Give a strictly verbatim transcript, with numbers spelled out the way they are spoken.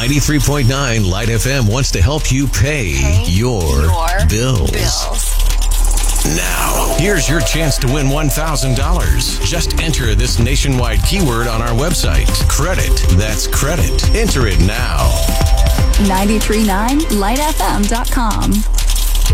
ninety-three point nine Light F M wants to help you pay, pay your, your bills. bills. Now, here's your chance to win one thousand dollars. Just enter this nationwide keyword on our website. Credit. That's credit. Enter it now. nine three nine light f m dot com.